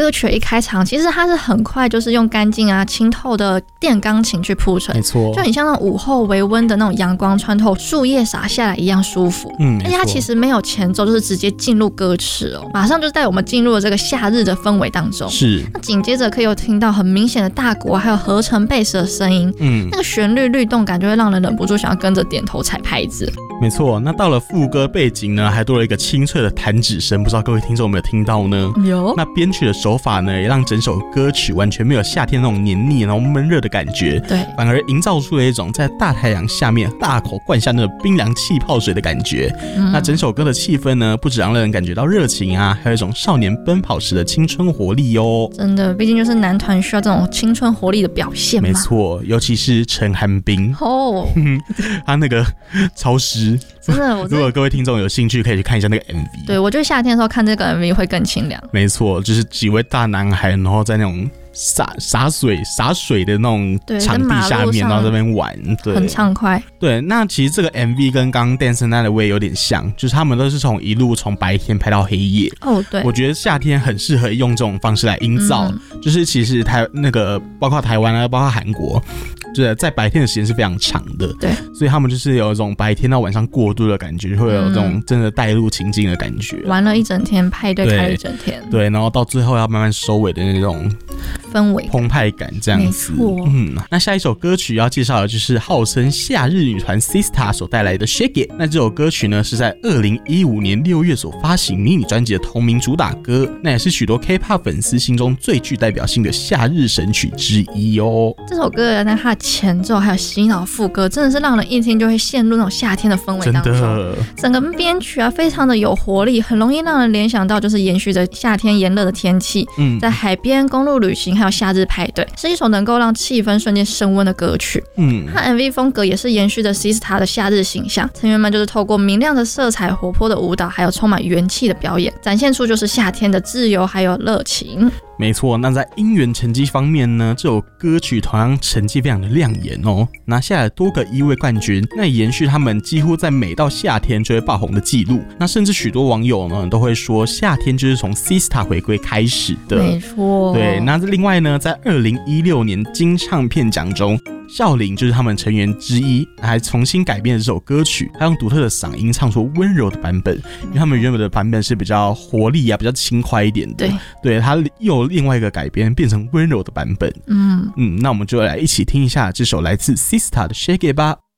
歌曲一开场，其实它是很快就是用干净啊清透的电钢琴去铺陈， 没错， 就很像那种午后微温的那种阳光穿透树叶洒下来一样舒服。而且它其实没有前奏，就是直接进入歌词哦，马上就带我们进入了这个夏日的氛围当中。 是， 那紧接着可以有听到很明显的大鼓还有合成贝斯的声音，那个旋律律动感就会让人忍不住想要跟着点头踩拍子。 没错，那到了副歌背景呢，还多了一个清脆的弹指声，不知道各位听众有没有听到呢？ 有。 那编曲的手法呢，也让整首歌曲完全没有夏天那种黏腻然后闷热的感觉，对，反而营造出了一种在大太阳下面大口灌下那种冰凉气泡水的感觉。那整首歌的气氛呢，不只让人感觉到热情啊，还有一种少年奔跑时的青春活力哦。真的，毕竟就是男团需要这种青春活力的表现嘛。 没错，尤其是陈寒冰哦，他那个超湿。 真的， 如果各位听众有兴趣，可以去看一下那个 MV。 对，我觉得夏天的时候看这个 MV 会更清凉。 没错，就是几位大男孩，然后在那种洒水的那种场地下面，然后这边玩，对， 很畅快。 对，那其实这个 MV 跟刚刚 Dance Night Away 有点像，就是他们都是一路从白天拍到黑夜。哦，对，我觉得夏天很适合用这种方式来营造，就是其实包括台湾啊，包括韩国，就是在白天的时间是非常长的，对，所以他们就是有一种白天到晚上过渡的感觉，会有这种真的带入情境的感觉， 玩了一整天，派对开了一整天， 对，然后到最后要慢慢收尾的那种氛围澎湃感这样子。那下一首歌曲要介绍的就是号称夏日女团 Sistar 所带来的 Shake It。那这首歌曲呢是在2015年6月所发行迷你专辑的同名主打歌，那也是许多 K-pop 粉丝心中最具代表性的夏日神曲之一哦。 这首歌呢，它的前奏还有洗脑副歌，真的是让人一听就会陷入那种夏天的氛围当中。真的，整个编曲啊非常的有活力，很容易让人联想到就是延续着夏天炎热的天气，在海边、公路旅行还有夏日派对，是一首能够让气氛瞬间升温的歌曲。它 MV 风格也是延续着 Sistar 的夏日形象，成员们就是透过明亮的色彩、活泼的舞蹈，还有充满元气的表演，展现出就是夏天的自由还有热情。 没错，那在音源成绩方面呢，这首歌曲同样成绩非常的亮眼哦，拿下了多个1位冠军，那也延续他们几乎在每到夏天就会爆红的记录。那甚至许多网友呢都会说，夏天就是从 Sistar 回归开始的。 没错， 对。那另外呢，在2016年金唱片奖中，孝琳就是他们成员之一，还重新改编了这首歌曲，他用独特的嗓音唱出温柔的版本，因为他们原本的版本是比较活力啊，比较轻快一点的。对，他又有另外一个改编，变成温柔的版本。那我们就来一起听一下这首来自 Sistar 的 Shake It 吧。